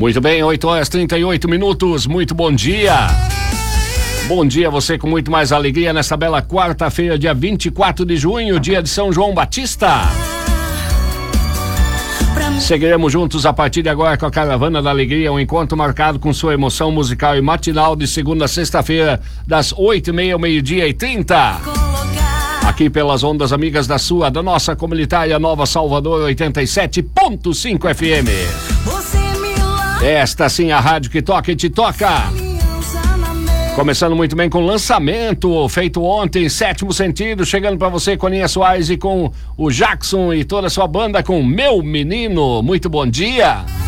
Muito bem, 8h38, muito bom dia. Bom dia a você com muito mais alegria nesta bela quarta-feira, dia 24 de junho, dia de São João Batista. Seguiremos juntos a partir de agora com a Caravana da Alegria, um encontro marcado com sua emoção musical e matinal de segunda a sexta-feira, das 8h30 ao 12h30. Aqui pelas ondas amigas da nossa comunitária Nova Salvador 87.5 FM. Esta sim a rádio que toca e te toca. Começando muito bem com lançamento feito ontem, Sétimo Sentido, chegando pra você com a Aninha Soares e com o Jackson e toda a sua banda com Meu Menino. Muito bom dia.